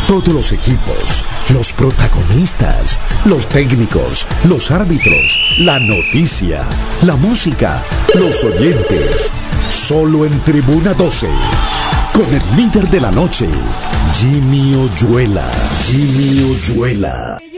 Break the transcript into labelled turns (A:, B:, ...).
A: Todos los equipos, los protagonistas, los técnicos, los árbitros, la noticia, la música, los oyentes. Solo en Tribuna 12. Con el líder de la noche, Jimmy Oyuela. Jimmy Oyuela.